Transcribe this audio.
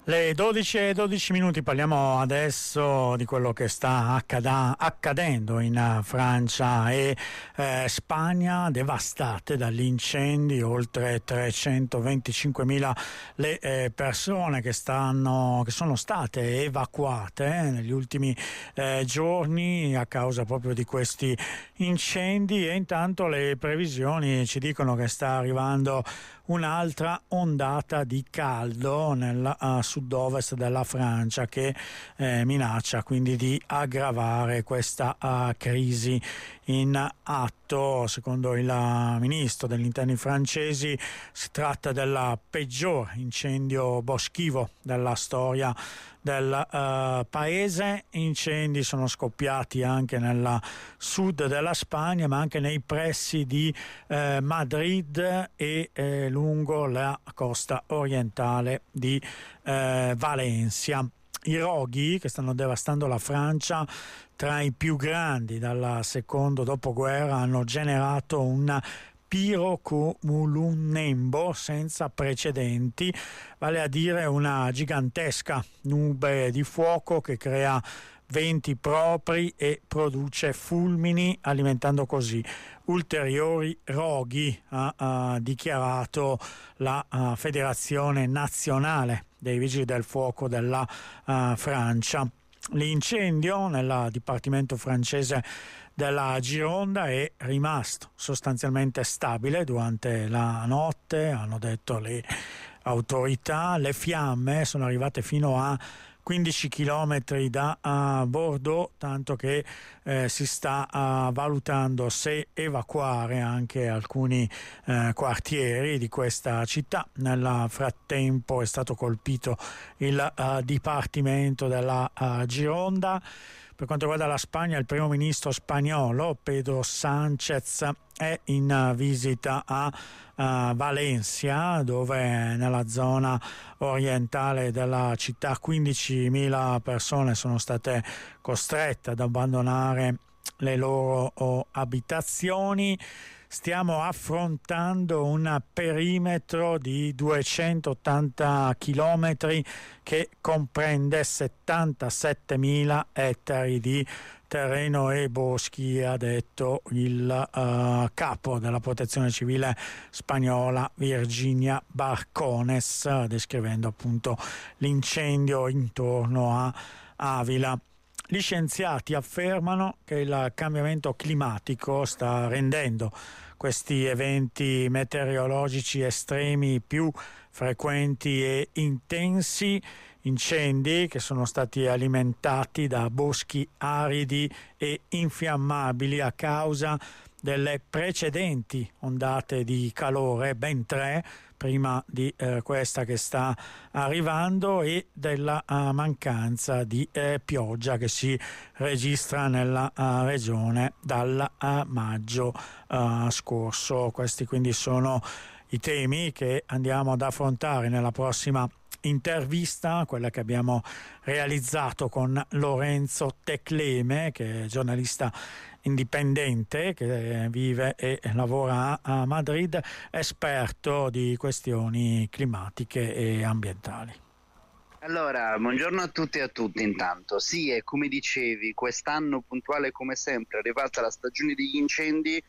Le 12:12 minuti, parliamo adesso di quello che sta accadendo in Francia e Spagna, devastate dagli incendi, oltre 325.000 le persone che sono state evacuate negli ultimi giorni a causa proprio di questi incendi, e intanto le previsioni ci dicono che sta arrivando un'altra ondata di caldo nel sud-ovest della Francia, che minaccia quindi di aggravare questa crisi in atto. Secondo il ministro degli interni francesi si tratta del peggior incendio boschivo della storia del paese. Incendi sono scoppiati anche nel sud della Spagna, ma anche nei pressi di Madrid e lungo la costa orientale di Valencia. I roghi che stanno devastando la Francia, tra i più grandi dal secondo dopoguerra, hanno generato un pirocumulonimbus senza precedenti, vale a dire una gigantesca nube di fuoco che crea venti propri e produce fulmini, alimentando così ulteriori roghi, ha dichiarato la Federazione Nazionale dei Vigili del Fuoco della Francia. L'incendio nel dipartimento francese della Gironda è rimasto sostanzialmente stabile durante la notte, hanno detto le autorità. Le fiamme sono arrivate fino a 15 chilometri da Bordeaux, tanto che si sta valutando se evacuare anche alcuni quartieri di questa città. Nel frattempo è stato colpito il dipartimento della Gironda. Per quanto riguarda la Spagna, il primo ministro spagnolo Pedro Sánchez è in visita a Valencia, dove nella zona orientale della città 15.000 persone sono state costrette ad abbandonare le loro abitazioni. Stiamo affrontando un perimetro di 280 chilometri che comprende 77.000 ettari di terreno e boschi, ha detto il capo della protezione civile spagnola Virginia Barcones, descrivendo appunto l'incendio intorno a Avila. Gli scienziati affermano che il cambiamento climatico sta rendendo questi eventi meteorologici estremi più frequenti e intensi. Incendi che sono stati alimentati da boschi aridi e infiammabili a causa delle precedenti ondate di calore, ben 3 prima di questa che sta arrivando, e della mancanza di pioggia che si registra nella regione dal maggio scorso. Questi quindi sono i temi che andiamo ad affrontare nella prossima intervista, quella che abbiamo realizzato con Lorenzo Tecleme, che è giornalista indipendente che vive e lavora a Madrid, esperto di questioni climatiche e ambientali. Allora, buongiorno a tutti e a tutti intanto. Sì, e come dicevi, quest'anno puntuale come sempre è arrivata la stagione degli incendi